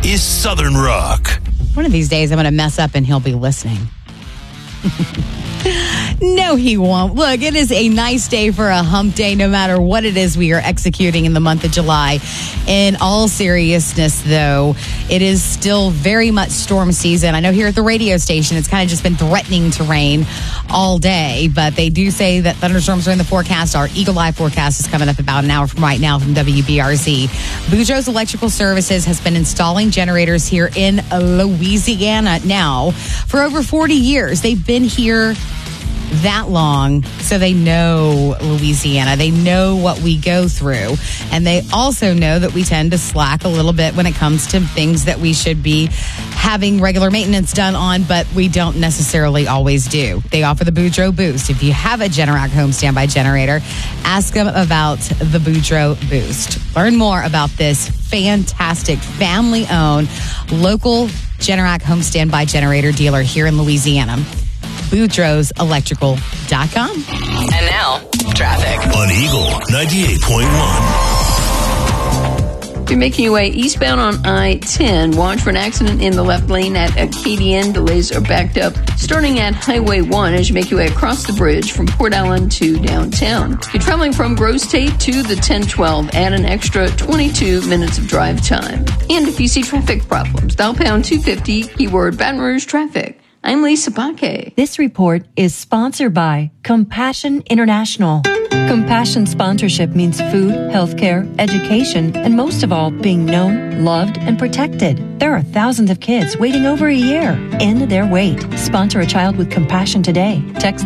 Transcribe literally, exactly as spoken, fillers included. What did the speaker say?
is Southern Rock. One of these days, I'm going to mess up and he'll be listening. No, he won't. Look, it is a nice day for a hump day, no matter what it is we are executing in the month of July. In all seriousness, though, it is still very much storm season. I know here at the radio station, it's kind of just been threatening to rain all day, but they do say that thunderstorms are in the forecast. Our Eagle Eye forecast is coming up about an hour from right now from W B R Z. Boudreaux's Electrical Services has been installing generators here in Louisiana now for over forty years. They've been here that long, so they know Louisiana. They know what we go through, and they also know that we tend to slack a little bit when it comes to things that we should be having regular maintenance done on, but we don't necessarily always do. They offer the Boudreaux Boost. If you have a Generac home standby generator, ask them about the Boudreaux Boost. Learn more about this fantastic family-owned local Generac home standby generator dealer here in Louisiana. Boudreaux Electrical dot com. And now, traffic. On Eagle ninety-eight point one. If you're making your way eastbound on I ten, watch for an accident in the left lane at Acadian. Delays are backed up starting at Highway one as you make your way across the bridge from Port Allen to downtown. If you're traveling from Grosse Tate to the ten twelve, add an extra twenty-two minutes of drive time. And if you see traffic problems, dial pound two fifty, keyword Baton Rouge traffic. I'm Lisa Baque. This report is sponsored by Compassion International. Compassion sponsorship means food, healthcare, education, and most of all, being known, loved, and protected. There are thousands of kids waiting over a year. End their wait. Sponsor a child with compassion today. Text